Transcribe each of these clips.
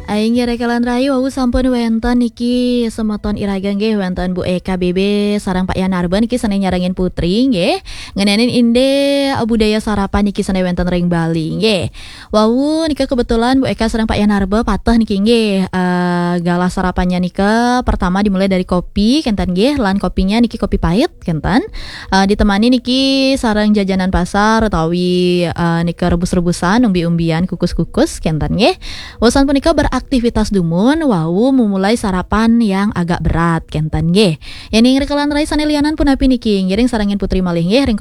Aing rekalan rayu aku sampun wenten niki semeton iraga nggih wenten Bu Eka BB sareng Pak Yanarba niki sane nyarengin putri nggih. Ngenenin inde budaya sarapan niki sane wenten ring Bali nggih. Wau nika kebetulan Bu Eka sareng Pak Yanarba patah niki nggih. Galah sarapannya nika pertama dimulai dari kopi kentan nggih, lan kopinya niki kopi pahit kentan. Ditemani niki sareng jajanan pasar utawi nika rebus-rebusan, umbi-umbian, kukus-kukus kentan nggih. Wasan punika beraktivitas dumun wau memulai sarapan yang agak berat kentan nggih. Yang rekalan rai sane lianan punapi niki ngiring sarangin putri malih nggih ring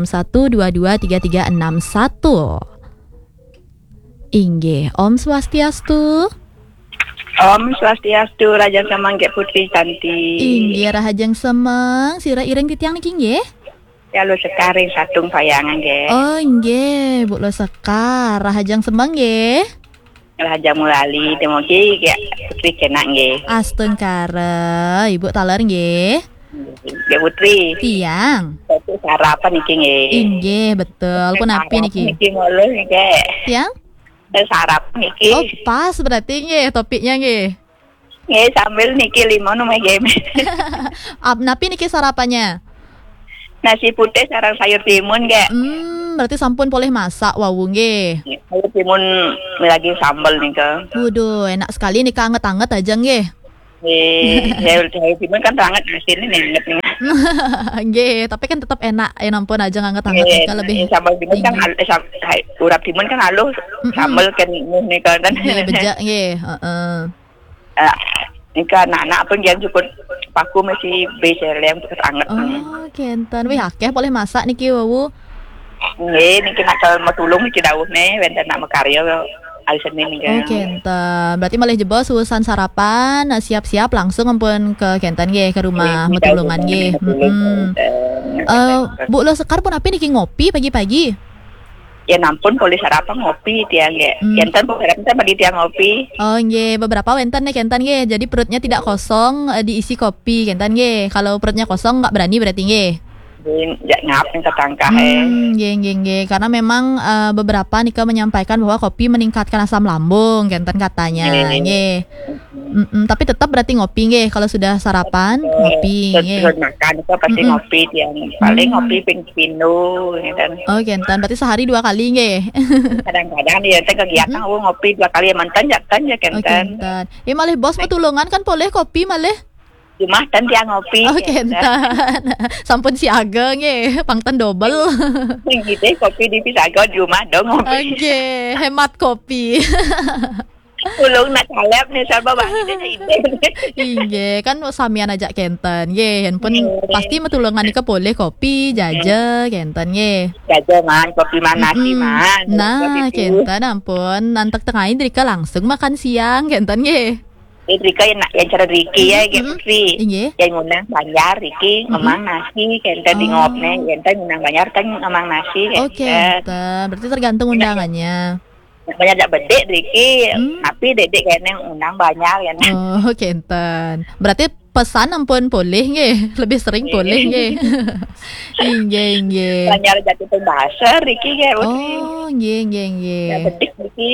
0361223361. Inggih, Om Swastiastu. Om Swastiastu, Raja Semang ke Putri Santi. Inggih, rahajeng semeng sira ireng titiang niki nggih. Ya lo sekaring satung payangan nggih. Oh nggih, Bu lo sekar rahajeng semeng nggih. Raja Mulali demogi ya Putri Cenak nggih. Asten kare, Ibu taler nggih. Nggih Putri. Tiang. Itu sarapan niki nggih. Inggih, betul. Punapi niki? Niki ngono nggih. Tiang? Sarapan niki. Oh, pas berarti nggih topiknya nggih. Nggih sambil niki limon meh game. Napi niki sarapannya? Nasi putih sareng sayur timun nggih. Berarti sampun boleh masak wawu nggih. Sayur timun lagi sambal nika. Waduh, enak sekali nih anget-anget aja nggih. Sayur timun kan hangat hasilnya nih. Nggih, tapi kan tetap enak. Nampun aja anget-anget nika lebih. Sambal timun kan urap timun kan halus. Sambal kan nika kan. Nggih, bejak nggih, heeh. Nika anak-anak pun yang cukup paku masih besar yang cukup anget. Oh, kenten. Wih, akeh boleh masak niki wawu. Nggih, niki nak mau tulung niki dawuhne wenten nak makarya hari Senin niki. Oh, kenten. Berarti malah jebol susan sarapan, siap-siap langsung ampun ke kenten nggih, ke rumah metulungan nggih. Bu lo sekar pun api niki ngopi pagi-pagi. Ya nampun boleh sarapan ngopi tiang nggih. Kenten pun sarapan bagi tiang ngopi. Oh nggih, beberapa wenten nih kenten nggih. Jadi perutnya tidak kosong, diisi kopi kenten nggih. Kalau perutnya kosong nggak berani berarti nggih. Ya ngapin ketangkah nggih. Karena memang beberapa nika menyampaikan bahwa kopi meningkatkan asam lambung kenten katanya nggih. Tapi tetap berarti ngopi nggih kalau sudah sarapan ngopi nggih. Terus makan itu pasti ngopi tiang. Paling ngopi ping pino kan. Oh kenten berarti sehari 2 kali nggih. Kadang-kadang ya kegiatan ngopi 2 kali mantan ya kan ya kenten. Oh kenten. Ya malih bos metulungan kan boleh kopi malih. Cuma dan tiang ngopi. Oh kenten. Sampun si ageng nggih, pangten double. Gitu kopi di Pisago di rumah dong ngopi. Nggih, hemat kopi. Ulung nak calep nih sarba banget ide. Nggih, kan samian aja kenten nggih. Handphone pasti metulungan nika boleh kopi, jaja kenten nggih. Jaja man, kopi man, nasi man. Nah, kenten ampun, nantek tengahin drika langsung makan siang kenten nggih. Rika yang cara Riki ya Putri. Yang ngundang banyak Riki ngomong nasi kenten di ngopne, kenten ngundang banyak kan ngomong nasi. Oh kenten, berarti tergantung undangannya. Banyak jak bedek Riki, tapi dedek kayaknya undang banyak ya. Oh kenten, berarti pesan ampun boleh nggih, lebih sering boleh nggih. Nggih. Banyak jatuh pembahasa Riki ya Putri. Oh nggih. Bedek Riki.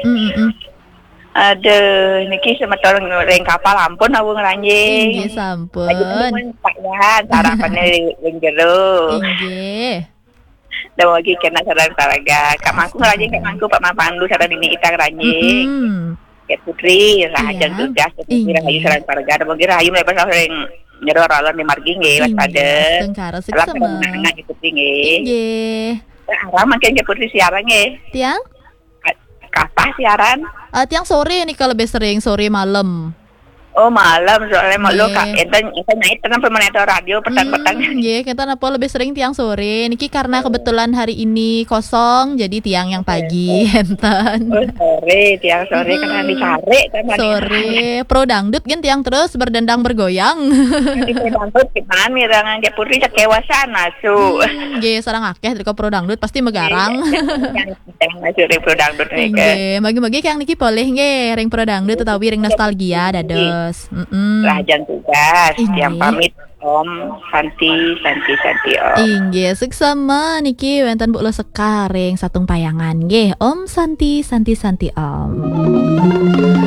Aduh, niki semetor reng kapal ampun aku ngeranjing. Nggih sampun. Paknya sarapannya ring jero. Nggih. Dan lagi kena sarang paraga. Kak Mangku ngeranjing Kak Mangku Pak Mapandu sarang dini ita ngeranjing. Kayak Putri rahajan tugas kira hayu sarang paraga. Dan lagi rahayu lepas sering jero rolon di margi nggih waspada. Tengkara seksama. Anak Putri nggih. Nggih. Arah makin ke Putri siaran nggih. Tiang? Kapan siaran? Tiang sore nih kalau lebih sering sore malam. Oh malam soalnya malu kak enten naik tenang pemerintah radio petang-petang. Iya kita napa lebih sering tiang sore. Niki karena kebetulan hari ini kosong jadi tiang yang pagi enten. Oh tiang sore karena dicari kan. Sore pro dangdut kan tiang terus berdendang bergoyang. Di pro dangdut gimana mirangan dia Putri kekewasan nasu. Iya sarang akeh dari pro dangdut pasti megarang. Yang nasu dari pro dangdut nih. Iya bagi-bagi yang niki boleh nggih ring pro dangdut tetapi ring nostalgia dados. Rajan tugas yang pamit Om Santi Om. Inggih seksama niki wenten Bu lo sekaring satung payangan nggih Om Santi Om.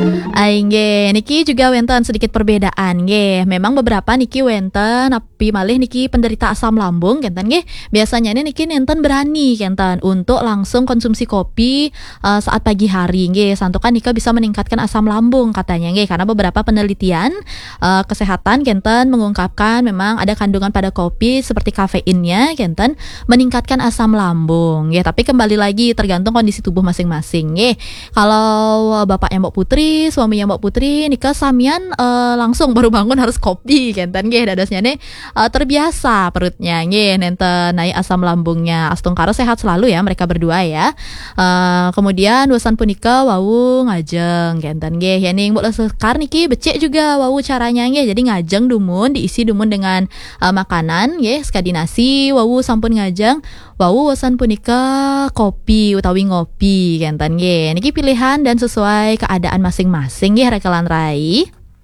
Nggih, niki juga wenten sedikit perbedaan nggih. Memang beberapa niki wenten api malih niki penderita asam lambung kenten nggih. Biasanya niki nenten berani kenten untuk langsung konsumsi kopi saat pagi hari nggih. Santukan nika bisa meningkatkan asam lambung katanya nggih, karena beberapa penelitian kesehatan kenten mengungkapkan memang ada kandungan pada kopi seperti kafeinnya kenten meningkatkan asam lambung nggih. Tapi kembali lagi tergantung kondisi tubuh masing-masing nggih. Kalau bapaknya Mbak Putri, suaminya Mbak Putri nikah samian langsung baru bangun harus kopi kenten nggih, dadasnya nih terbiasa perutnya nggih nenten naik asam lambungnya. Astungkara sehat selalu ya mereka berdua ya. Kemudian wasan punika wau ngajeng kenten nggih. Yani mbok sekar niki becek juga wau caranya nggih. Jadi ngajeng dumun diisi dumun dengan makanan nggih, sekadi nasi wau sampun ngajeng. Wau wasan punika kopi utawi ngopi kenten nggih. Niki pilihan dan sesuai keadaan masing-masing nggih rekelan rai.